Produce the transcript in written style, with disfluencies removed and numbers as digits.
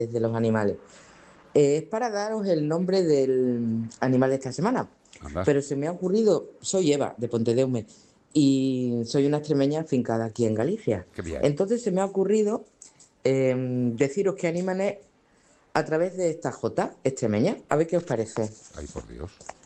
de los animales. Es para daros el nombre del animal de esta semana, Anda, pero se me ha ocurrido, soy Eva, de Pontedeume, y soy una extremeña afincada aquí en Galicia. qué bien. Entonces se me ha ocurrido deciros qué animal es a través de esta J extremeña. A ver qué os parece. Ay, por Dios.